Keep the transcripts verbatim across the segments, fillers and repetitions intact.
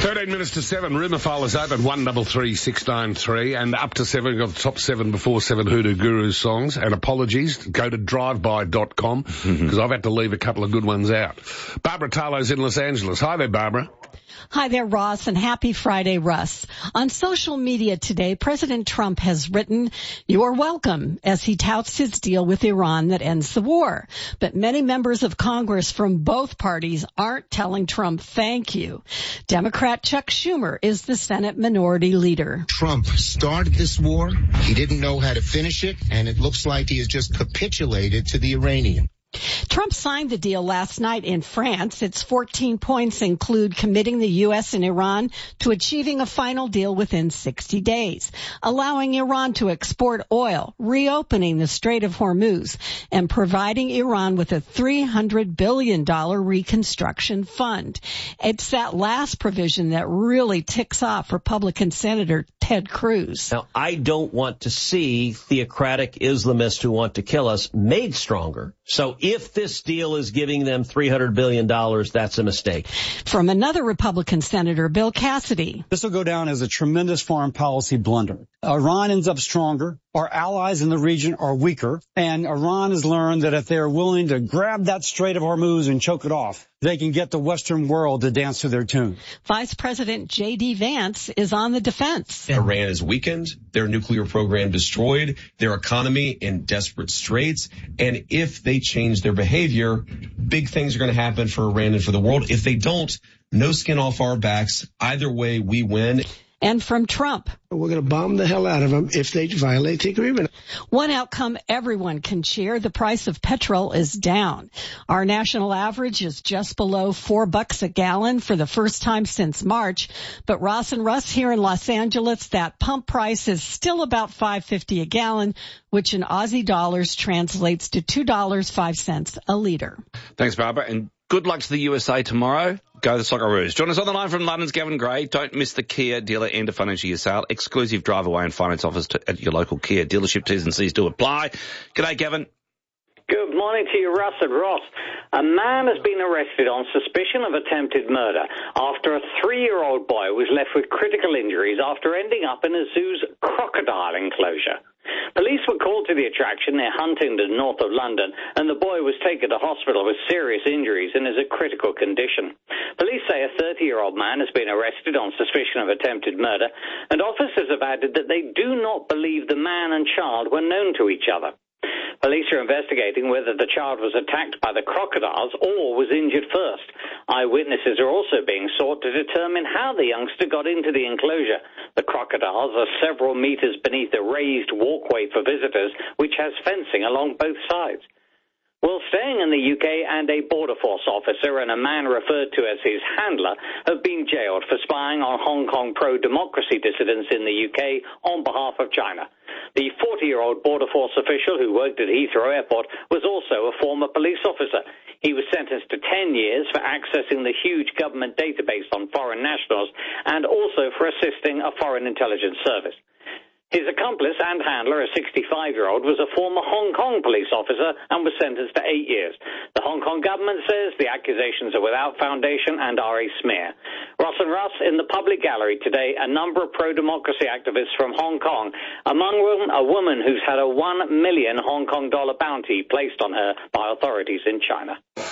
thirteen minutes to seven. Rumour file is open, one double three six nine three, and up to seven. We've got the top seven before seven Hoodoo Guru songs. And apologies, go to drive by dot com, because I've had to leave a couple of good ones out. Barbara Tarlow's in Los Angeles. Hi there, Barbara. Hi there, Ross, and happy Friday, Russ. On social media today, President Trump has written, "You're welcome," as he touts his deal with Iran that ends the war. But many members of Congress from both parties aren't telling Trump thank you. Democrat Chuck Schumer is the Senate Minority Leader. Trump started this war. He didn't know how to finish it, and it looks like he has just capitulated to the Iranians. Trump signed the deal last night in France. Its fourteen points include committing the U S and Iran to achieving a final deal within sixty days, allowing Iran to export oil, reopening the Strait of Hormuz, and providing Iran with a three hundred billion dollars reconstruction fund. It's that last provision that really ticks off Republican Senator Ted Cruz. Now, I don't want to see theocratic Islamists who want to kill us made stronger. So if this deal is giving them three hundred billion dollars, that's a mistake. From another Republican Senator, Bill Cassidy. This will go down as a tremendous foreign policy blunder. Iran ends up stronger. Our allies in the region are weaker. And Iran has learned that if they're willing to grab that Strait of Hormuz and choke it off, they can get the Western world to dance to their tune. Vice President J D. Vance is on the defense. Iran is weakened, their nuclear program destroyed, their economy in desperate straits. And if they change their behavior, big things are going to happen for Iran and for the world. If they don't, no skin off our backs. Either way, we win. And from Trump. We're going to bomb the hell out of them if they violate the agreement. One outcome everyone can cheer. The price of petrol is down. Our national average is just below four bucks a gallon for the first time since March. But Ross and Russ here in Los Angeles, that pump price is still about five fifty a gallon, which in Aussie dollars translates to two dollars and five cents a litre. Thanks, Barbara. And good luck to the U S A tomorrow. Go the Socceroos. Join us on the line from London's Gavin Gray. Don't miss the Kia dealer end of financial year sale. Exclusive drive away and finance offers to, at your local Kia dealership. T's and C's do apply. G'day, Gavin. Good morning to you, Russ and Ross. A man has been arrested on suspicion of attempted murder after a three-year-old boy was left with critical injuries after ending up in a zoo's crocodile enclosure. Police were called to the attraction near Huntingdon, north of London, and the boy was taken to hospital with serious injuries and is in critical condition. Police say a thirty-year-old man has been arrested on suspicion of attempted murder, and officers have added that they do not believe the man and child were known to each other. Police are investigating whether the child was attacked by the crocodiles or was injured first. Eyewitnesses are also being sought to determine how the youngster got into the enclosure. The crocodiles are several meters beneath a raised walkway for visitors, which has fencing along both sides. Well, staying in the U K, and a Border Force officer and a man referred to as his handler have been jailed for spying on Hong Kong pro-democracy dissidents in the U K on behalf of China. The forty-year-old Border Force official who worked at Heathrow Airport was also a former police officer. He was sentenced to ten years for accessing the huge government database on foreign nationals and also for assisting a foreign intelligence service. His accomplice and handler, a sixty-five-year-old, was a former Hong Kong police officer and was sentenced to eight years. The Hong Kong government says the accusations are without foundation and are a smear. Ross and Russ, in the public gallery today, a number of pro-democracy activists from Hong Kong, among them a woman who's had a one million Hong Kong dollar bounty placed on her by authorities in China.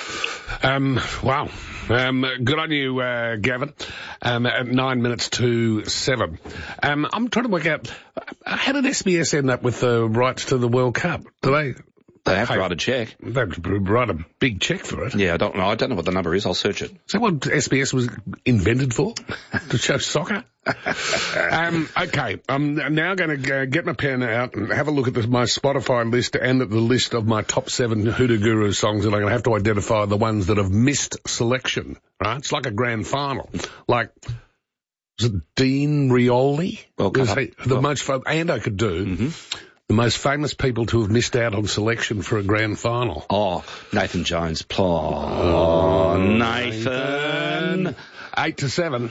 Um, wow. Um, good on you, uh, Gavin. Um, at nine minutes to seven. Um, I'm trying to work out, how did S B S end up with the rights to the World Cup? Do they? They have to write a check. They have to write a big check for it. Yeah, I don't know. I don't know what the number is. I'll search it. Is that what S B S was invented for? To show soccer? um, okay, I'm now going to uh, get my pen out and have a look at this, my Spotify list and at the list of my top seven Hoodoo Guru songs, and I'm going to have to identify the ones that have missed selection, right? It's like a grand final. Like, was it Dean Rioli? Well, was he, the well. most fun, and I could do. Mm-hmm. The most famous people to have missed out on selection for a grand final. Oh, Nathan Jones. Oh, Nathan. Eight to seven.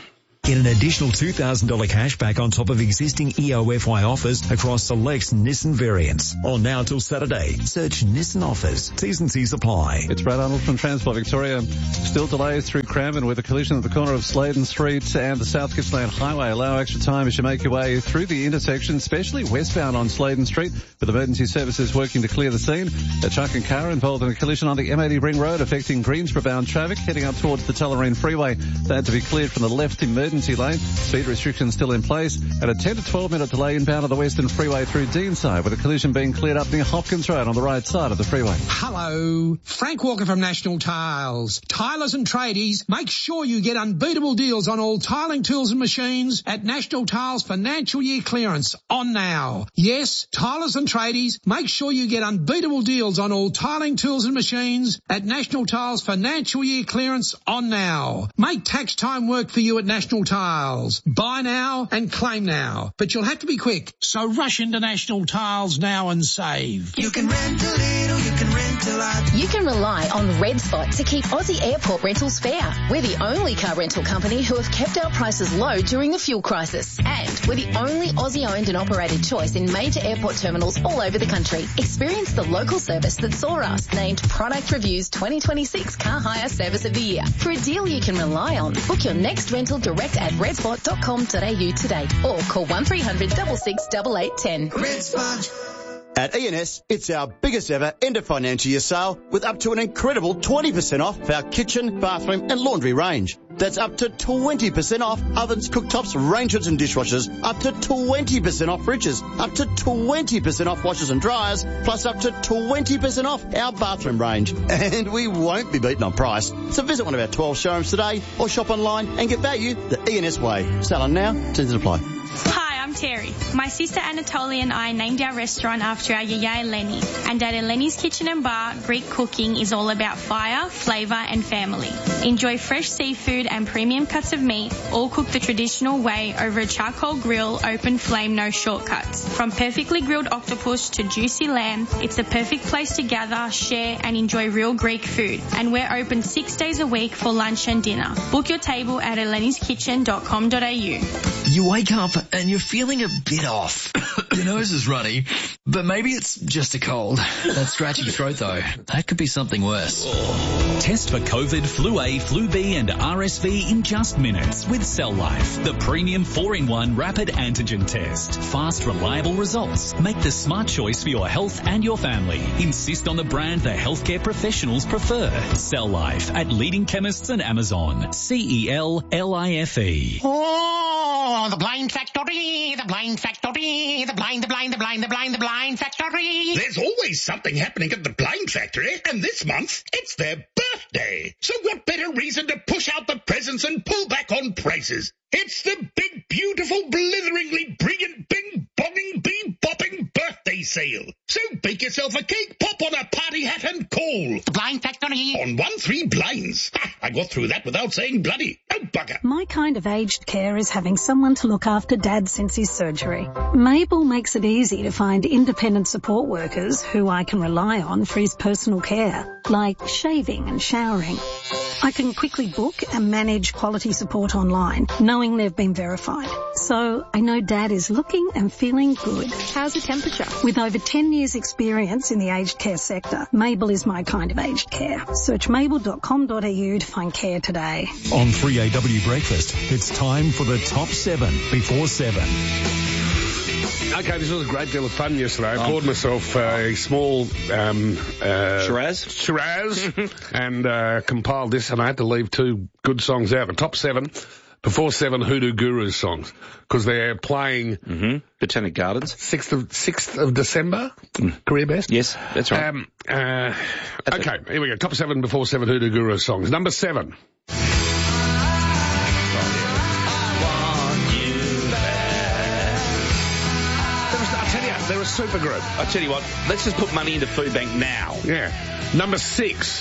Get an additional two thousand dollars cash back on top of existing E O F Y offers across select Nissan variants. On now till Saturday. Search Nissan offers. T's and C's apply. It's Brad Arnold from Transport Victoria. Still delays through Cranbourne with a collision at the corner of Sladen Street and the South Gippsland Highway. Allow extra time as you make your way through the intersection, especially westbound on Sladen Street, with emergency services working to clear the scene. A truck and car involved in a collision on the M eighty Ring Road affecting Greensboro-bound traffic heading up towards the Tullamarine Freeway. They had to be cleared from the left emergency lane. Speed restrictions still in place, and a ten to twelve minute delay inbound on the Western Freeway through Deanside, with a collision being cleared up near Hopkins Road on the right side of the freeway. Hello, Frank Walker from National Tiles. Tilers and tradies, make sure you get unbeatable deals on all tiling tools and machines at National Tiles financial year clearance on now. Yes, tilers and tradies, make sure you get unbeatable deals on all tiling tools and machines at National Tiles financial year clearance on now. Make tax time work for you at National Tiles. Buy now and claim now, but you'll have to be quick, so rush into National Tiles now and save. You can rent a little, you can rent a lot. You can rely on Red Spot to keep Aussie airport rentals fair. We're the only car rental company who have kept our prices low during the fuel crisis. And we're the only Aussie-owned and operated choice in major airport terminals all over the country. Experience the local service that saw us named Product Review's twenty twenty-six Car Hire Service of the Year. For a deal you can rely on, book your next rental direct at red spot dot com dot a u today or call one three hundred six six eight eight one zero. Red Spot. At E and S, it's our biggest ever end of financial year sale with up to an incredible twenty percent off our kitchen, bathroom and laundry range. That's up to twenty percent off ovens, cooktops, range hoods and dishwashers, up to twenty percent off fridges, up to twenty percent off washers and dryers, plus up to twenty percent off our bathroom range. And we won't be beaten on price. So visit one of our twelve showrooms today or shop online and get value the E and S way. Selling now, terms and apply. Hi, I'm Terry. My sister Anatolia and I named our restaurant after our yaya Eleni. And at Eleni's Kitchen and Bar, Greek cooking is all about fire, flavour and family. Enjoy fresh seafood and premium cuts of meat, all cooked the traditional way over a charcoal grill, open flame, no shortcuts. From perfectly grilled octopus to juicy lamb, it's the perfect place to gather, share and enjoy real Greek food. And we're open six days a week for lunch and dinner. Book your table at elenis kitchen dot com dot a u. You wake up and you're feeling a bit off. Your nose is runny, but maybe it's just a cold. That scratchy throat though, that could be something worse. Test for COVID, Flu A, Flu B and R S V in just minutes with Cell Life, the premium four in one rapid antigen test. Fast, reliable results. Make the smart choice for your health and your family. Insist on the brand the healthcare professionals prefer. Cell Life at leading chemists and Amazon. C E L L I F E. Oh, the blind factory, the blind factory, the blind, the blind, the blind, the blind, the blind factory. There's always something happening at the blind factory, and this month it's their birthday. So what better reason to push out the presents and pull back on prices? It's the big, beautiful, blitheringly brilliant, bing-bonging, bee-bopping birthday sale. So bake yourself a cake, pop on a party hat and call. The Blind Factory. On one three blinds. Ha, I got through that without saying bloody. Oh, bugger. My kind of aged care is having someone to look after Dad since his surgery. Mabel makes it easy to find independent support workers who I can rely on for his personal care, like shaving and showering. I can quickly book and manage quality support online, knowing they've been verified. So I know Dad is looking and feeling good. How's the temperature? With over ten years experience in the aged care sector, Mabel is my kind of aged care. Search mabel dot com dot a u to find care today. On three A W Breakfast, it's time for the top seven before seven. Okay, this was a great deal of fun yesterday. I poured myself a small um, uh, Shiraz, Shiraz, and uh, compiled this, and I had to leave two good songs out. The top seven before seven Hoodoo Gurus songs, because they're playing mm-hmm. Botanic Gardens sixth of sixth of December. Mm. Career best. Yes, that's right. Um, uh, that's okay, it. Here we go. Top seven before seven Hoodoo Gurus songs. Number seven. They're a super group. I tell you what, let's just put money into Food Bank now. Yeah. Number six,